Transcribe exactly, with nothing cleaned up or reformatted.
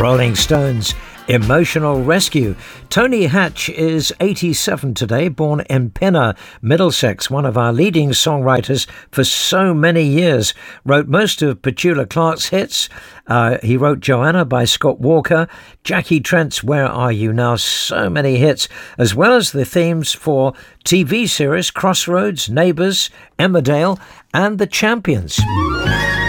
Rolling Stones, Emotional Rescue. Tony Hatch is eighty-seven today, born in Pinner, Middlesex, one of our leading songwriters for so many years. Wrote most of Petula Clark's hits. Uh, he wrote Joanna by Scott Walker, Jackie Trent's Where Are You Now, so many hits, as well as the themes for T V series Crossroads, Neighbours, Emmerdale and The Champions.